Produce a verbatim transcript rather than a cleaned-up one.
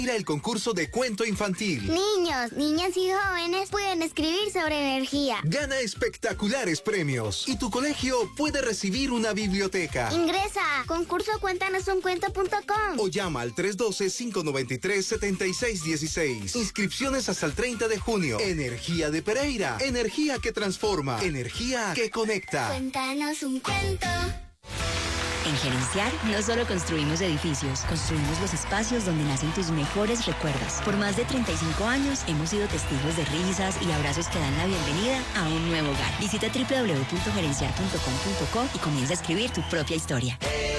Mira el concurso de cuento infantil. Niños, niñas y jóvenes pueden escribir sobre energía. Gana espectaculares premios y tu colegio puede recibir una biblioteca. Ingresa a concurso cuéntanos un cuento punto com o llama al tres uno dos, cinco nueve tres, siete seis uno seis. Inscripciones hasta el treinta de junio. Energía de Pereira. Energía que transforma. Energía que conecta. Cuéntanos un cuento. En Gerenciar no solo construimos edificios, construimos los espacios donde nacen tus mejores recuerdos. Por más de treinta y cinco años hemos sido testigos de risas y abrazos que dan la bienvenida a un nuevo hogar. Visita doble u doble u doble u punto gerenciar punto com punto co y comienza a escribir tu propia historia.